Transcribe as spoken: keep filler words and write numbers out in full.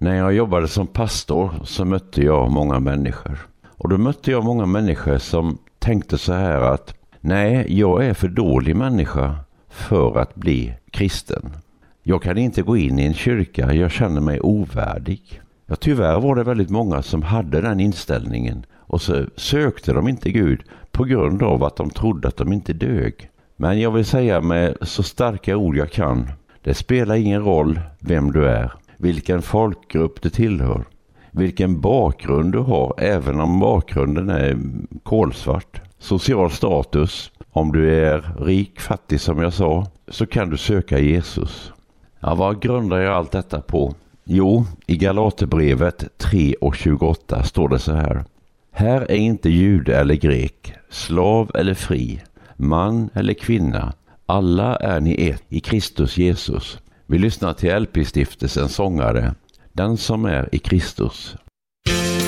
När jag jobbade som pastor så mötte jag många människor. Och då mötte jag många människor som tänkte så här att nej, jag är för dålig människa för att bli kristen. Jag kan inte gå in i en kyrka, jag känner mig ovärdig. Ja, tyvärr var det väldigt många som hade den inställningen och så sökte de inte Gud på grund av att de trodde att de inte dög. Men jag vill säga med så starka ord jag kan, det spelar ingen roll vem du är, vilken folkgrupp du tillhör, vilken bakgrund du har, även om bakgrunden är kolsvart. Social status, om du är rik, fattig som jag sa, så kan du söka Jesus. Ja, vad grundar jag allt detta på? Jo, i Galaterbrevet tre och tjugoåtta står det så här. Här är inte jude eller grek, slav eller fri, man eller kvinna. Alla är ni ett i Kristus Jesus. Vi lyssnar till L P-stiftelsens sångare. Den som är i Kristus